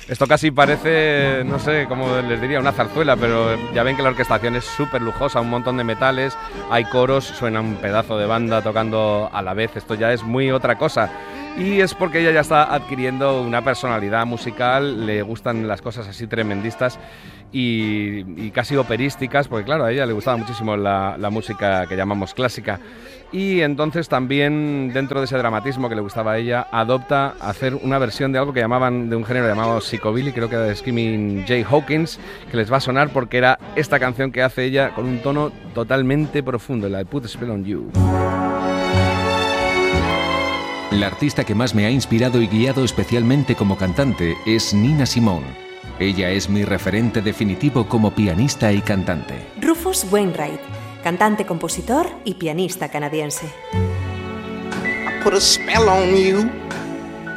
Esto casi parece, no sé cómo les diría, una zarzuela, pero ya ven que la orquestación es súper lujosa, un montón de metales, hay coros, suena un pedazo de banda tocando a la vez, esto ya es muy otra cosa. Y es porque ella ya está adquiriendo una personalidad musical, le gustan las cosas así tremendistas y casi operísticas, porque claro, a ella le gustaba muchísimo la música que llamamos clásica. Y entonces también, dentro de ese dramatismo que le gustaba a ella, adopta hacer una versión de algo que llamaban, de un género llamado psychobilly, creo que era de Screaming Jay Hawkins, que les va a sonar porque era esta canción que hace ella con un tono totalmente profundo, la de Put a Spell on You. La artista que más me ha inspirado y guiado especialmente como cantante es Nina Simone. Ella es mi referente definitivo como pianista y cantante. Rufus Wainwright, cantante, compositor y pianista canadiense. I put a spell on you.